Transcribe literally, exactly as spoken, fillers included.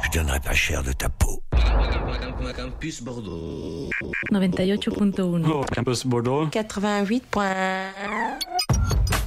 Je donnerai pas cher de ta peau. Campus Bordeaux. noventa y ocho punto uno. Campus Bordeaux. quatre-vingt-huit point un.